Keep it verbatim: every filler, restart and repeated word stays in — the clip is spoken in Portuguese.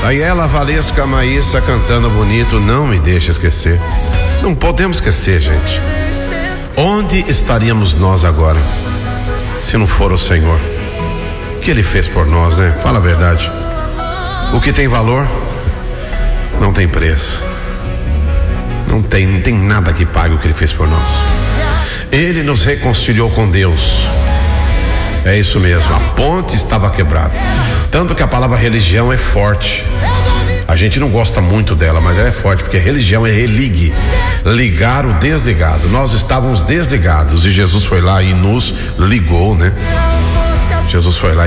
Aí ela, Valesca Maíssa cantando bonito, não me deixa esquecer. Não podemos esquecer, gente. Onde estaríamos nós agora se não for o Senhor? O que Ele fez por nós, né? Fala a verdade. O que tem valor não tem preço. Não tem, não tem nada que pague o que Ele fez por nós. Ele nos reconciliou com Deus. É isso mesmo, a ponte estava quebrada. Tanto que a palavra religião é forte. A gente não gosta muito dela, mas ela é forte, porque religião é religue, ligar o desligado. Nós estávamos desligados e Jesus foi lá e nos ligou, né? Jesus foi lá